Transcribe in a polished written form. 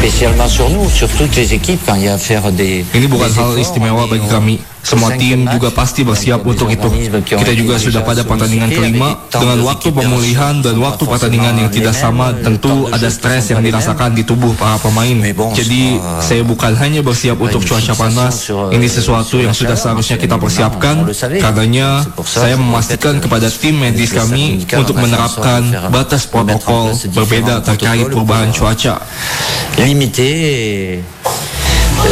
spécialement sur nous, sur toutes les équipes quand il y a à faire des. Ini bukan hal istimewa bagi kami. Semua tim juga pasti bersiap untuk itu. Kita juga sudah pada pertandingan kelima dengan waktu pemulihan dan waktu pertandingan yang tidak sama. Tentu ada stres yang dirasakan di tubuh para pemain. Jadi saya bukan hanya bersiap untuk cuaca panas. Ini sesuatu yang sudah seharusnya kita persiapkan. Karenanya saya memastikan kepada tim medis kami untuk menerapkan batas protokol berbeda terkait perubahan cuaca. Limiter